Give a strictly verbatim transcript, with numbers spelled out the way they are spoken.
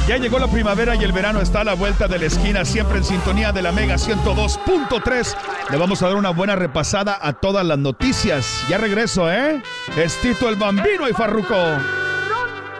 Ya llegó la primavera y el verano está a la vuelta de la esquina, siempre en sintonía de la Mega ciento dos punto tres. Le vamos a dar una buena repasada a todas las noticias. Ya regreso, ¿eh? Es Tito el Bambino y Farruko.